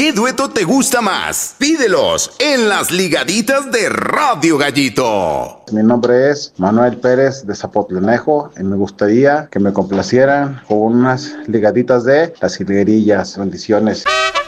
¿Qué dueto te gusta más? Pídelos en las ligaditas de Radio Gallito. Mi nombre es Manuel Pérez de Zapotlanejo y me gustaría que me complacieran con unas ligaditas de Las Jilguerillas. Bendiciones.